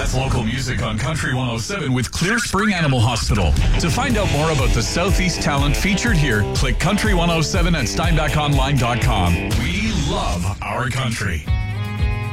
That's local music on Country 107 with Clear Spring Animal Hospital. To find out more about the Southeast talent featured here, click Country 107 at steinbachonline.com. We love our country.